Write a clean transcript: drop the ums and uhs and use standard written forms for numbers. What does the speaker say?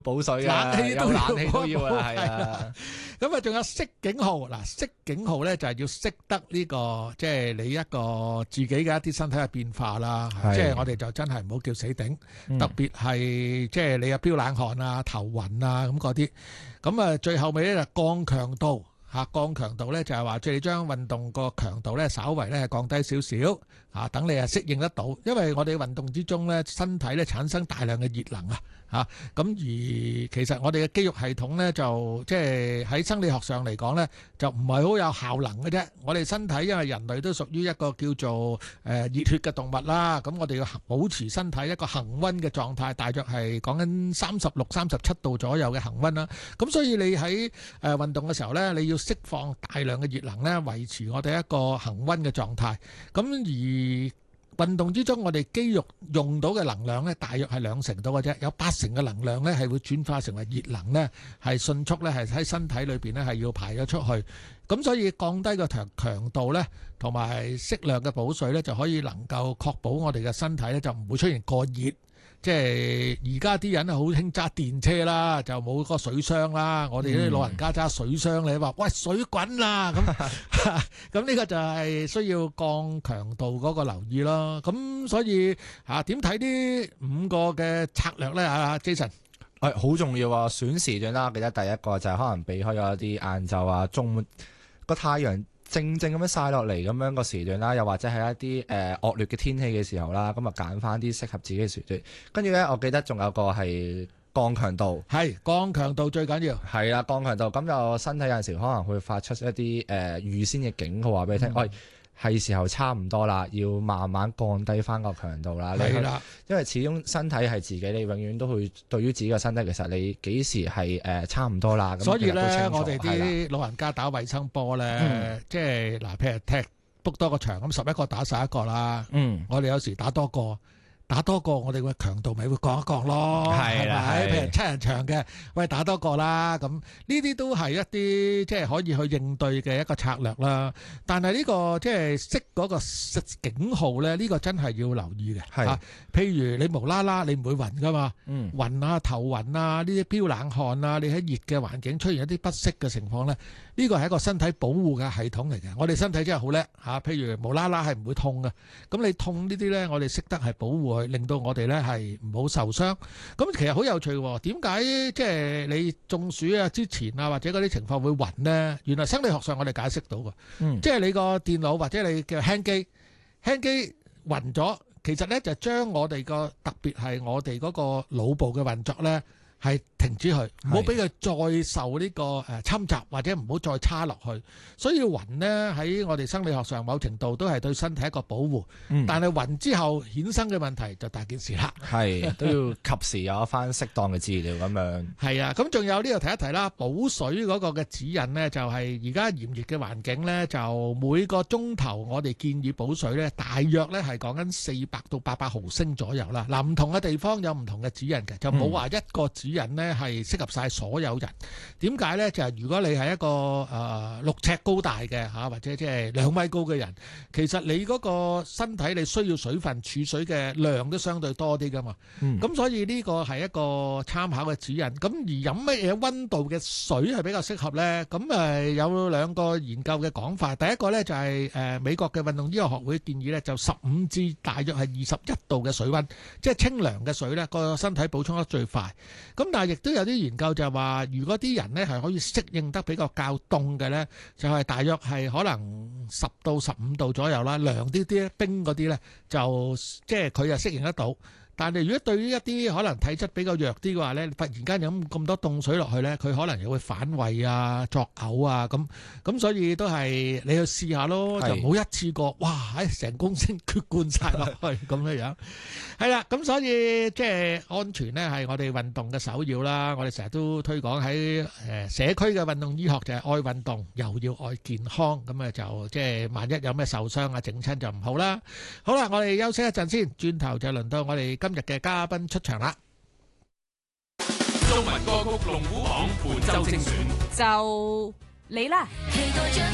補水啊，有冷氣都要啊，係啊。 咁啊，仲有熄警號嗱，熄警號咧就係要識得呢個即係你一個自己嘅一啲身體嘅變化啦。即係我哋就真係唔好叫死頂，特別係即係你啊飆冷汗啊、頭暈啊咁嗰啲。咁啊，最後尾咧就降強度。降強度咧就係話，即係你將運動個強度咧稍為咧係降低少少嚇，等你係適應得到。因為我哋運動之中咧，身體咧產生大量嘅熱能啊，咁而其實我哋嘅肌肉系統咧就即係喺生理學上嚟講咧，就唔係好有效能嘅啫。我哋身體因為人類都屬於一個叫做熱血嘅動物啦，咁我哋要保持身體一個恆溫嘅狀態，大約係講緊36、37度左右嘅恆溫啦。咁所以你喺運動嘅時候咧，你要釋放大量嘅熱能咧，維持我哋一個恆溫嘅狀態。咁而運動之中，我哋肌肉用到嘅能量咧，大約係2成到嘅啫，有80%嘅能量咧係會轉化成為熱能咧，係迅速咧係喺身體裏邊咧係要排咗出去。咁所以降低個強度咧，同埋適量嘅補水咧，就可以能夠確保我哋嘅身體咧就唔會出現過熱。即係而家啲人好興揸電車啦，就冇個水箱啦。我哋啲老人家揸水箱，你話喂水滾啦咁，咁呢個就係需要降強度嗰個留意咯。咁所以點睇呢5個嘅策略咧Jason？ 好重要啊！選時段啦，記得第一個就係可能避開咗啲晏晝啊、中午個太陽正咁樣曬落嚟咁樣個時段啦，又或者係一啲惡劣嘅天氣嘅時候啦，咁啊揀翻啲適合自己嘅時段。跟住咧，我記得仲有個係降強度， 係降強度最緊要。 係啦，降強度咁就身體有陣時可能會發出一啲預先嘅警號話俾你聽，係時候差唔多啦，要慢慢降低翻個強度啦。係啦，因為始終身體係自己，你永遠都會對於自己個身體，其實你幾時係差唔多啦。 所以咧，我哋啲老人家打衞生波咧，即係嗱，譬如踢 book 多個場咁，11個打11個啦。我哋有時打多個，我哋個強度咪會降一降咯，係咪？譬如7人場嘅，喂打多個啦，咁呢啲都係一啲即係可以去應對嘅一個策略啦。但係呢個即係熄嗰個警號咧，呢個真係要留意嘅。譬如你無啦啦，你唔會暈噶嘛，暈啊、頭暈啊、呢啲飆冷汗啊，你喺熱嘅環境出現一啲不適嘅情況咧，呢個係一個身體保護嘅系統嚟嘅。我哋身體真係好叻嚇，譬如無啦啦係唔會痛嘅，咁你痛呢啲咧，我哋識得係保護佢，令到我哋咧係唔好受傷。咁其實好有趣喎，點解即係你中暑啊之前啊或者嗰啲情況會暈呢？原來生理學上我哋解釋到嘅，即係你個電腦或者你嘅輕機暈咗，其實咧就將我哋個特別係我哋嗰個腦部嘅運作咧，係停止佢，唔好俾佢再受呢個侵襲，或者唔好再叉落去。所以暈呢，喺我哋生理學上某程度都係對身體一個保護。但係暈之後衍生嘅問題就大件事啦。係都要及時有一番適當嘅治療咁樣。 係啊，咁仲有呢度提一提啦，補水嗰個嘅指引呢，就係而家炎熱嘅環境呢，就每個鐘頭我哋建議補水呢，大約呢係講緊400到800毫升左右啦。嗱，唔同嘅地方有唔同嘅指引嘅，就冇話一個指引呢係適合晒所有人。點解呢？就係如果你係一個6尺高大嘅或者即係2米高嘅人，其實你嗰個身體你需要水分儲水嘅量都相對多啲噶嘛。咁所以呢個係一個參考嘅指引。咁而飲乜嘢溫度嘅水係比較適合呢？咁有2個研究嘅講法。第一個呢就係美國嘅運動醫學學會建議呢，就15至大約係21度嘅水溫，即係清涼嘅水呢，個身體補充得最快。咁但係亦都有啲研究就係話，如果啲人呢係可以適應得比較較凍嘅呢，就係大約係可能10到15度左右啦，涼啲啲冰嗰啲呢，就即係佢又適應得到。但係如果對於一啲可能體質比較弱啲嘅話呢，突然間飲咁多凍水落去呢，佢可能又會反胃啊、作嘔啊咁所以都係你去試下咯，就唔好一次過哇成公升決灌晒落去咁樣。係啦，咁所以即係安全呢係我哋運動嘅首要啦。我哋成日都推廣喺社區嘅運動醫學就係愛運動，又要愛健康。咁就即係萬一有咩受傷啊、整親就唔好啦。好啦，我哋休息一陣先，轉頭就輪到我哋今日嘅嘉賓出場啦。 中文歌曲龍虎榜本周精選， 就你啦。